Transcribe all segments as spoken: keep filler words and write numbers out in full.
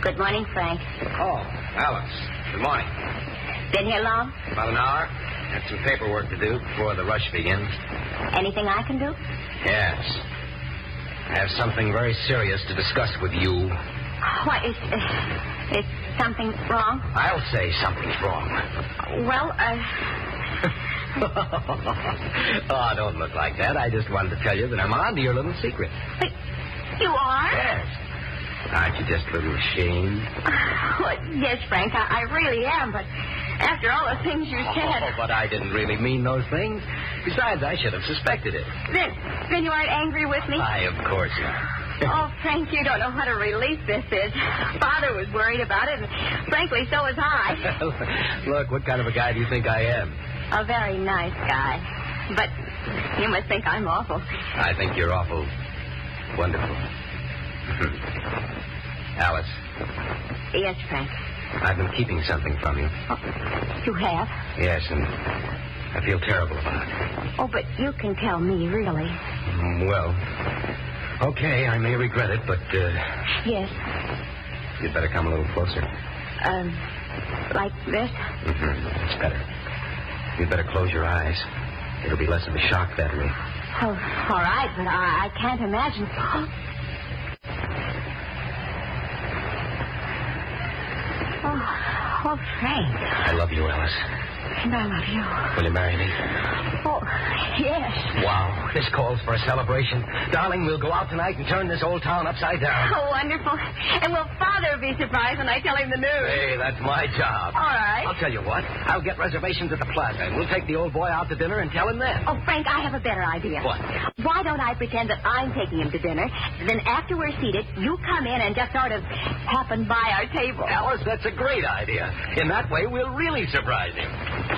Good morning, Frank. Oh, Alice. Good morning. Been here long? About an hour. Got some paperwork to do before the rush begins. Anything I can do? Yes. I have something very serious to discuss with you. What, is, uh, is something wrong? I'll say something's wrong. Well, uh... Oh, don't look like that. I just wanted to tell you that I'm on to your little secret. But you are? Yes. Aren't you just a little ashamed? Well, yes, Frank, I, I really am, but after all the things you said... Oh, but I didn't really mean those things. Besides, I should have suspected it. Then, then you aren't angry with me? Why, of course not. Oh, Frank, you don't know what a relief this is. Father was worried about it, and frankly, so was I. Look, what kind of a guy do you think I am? A very nice guy. But you must think I'm awful. I think you're awful wonderful. Alice. Yes, Frank. I've been keeping something from you. Oh, you have? Yes, and I feel terrible about it. Oh, but you can tell me, really. Mm, well, okay, I may regret it, but, uh... Yes. You'd better come a little closer. Um, like this? Mm-hmm. It's better. You'd better close your eyes. It'll be less of a shock that way. Oh, all right, but I, I can't imagine... Oh, oh, Frank. I love you, Alice. And I love you. Will you marry me? Oh, yes. Wow, this calls for a celebration. Darling, we'll go out tonight and turn this old town upside down. Oh, wonderful. And will Father be surprised when I tell him the news? Hey, that's my job. All right. I'll tell you what. I'll get reservations at the plaza, and we'll take the old boy out to dinner and tell him then. Oh, Frank, I have a better idea. What? Why don't I pretend that I'm taking him to dinner, then after we're seated, you come in and just sort of happen by our table. Alice, that's a great idea. In that way, we'll really surprise him.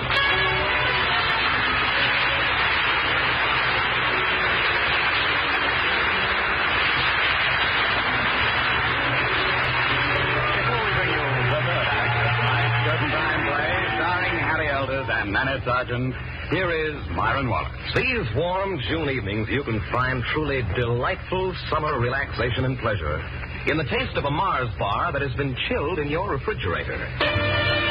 And Nanette Sargent, here is Myron Wallace. These warm June evenings, you can find truly delightful summer relaxation and pleasure in the taste of a Mars bar that has been chilled in your refrigerator.